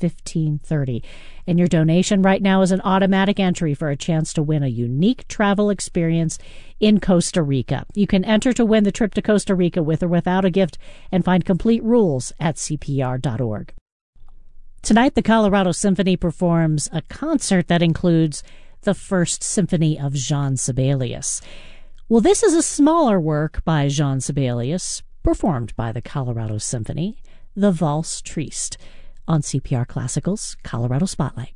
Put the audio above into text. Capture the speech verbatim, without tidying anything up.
fifteen thirty. And your donation right now is an automatic entry for a chance to win a unique travel experience in Costa Rica. You can enter to win the trip to Costa Rica with or without a gift and find complete rules at C P R dot org. Tonight, the Colorado Symphony performs a concert that includes the First Symphony of Jean Sibelius. Well, this is a smaller work by Jean Sibelius, performed by the Colorado Symphony, the Valse Triste, on C P R Classical's Colorado Spotlight.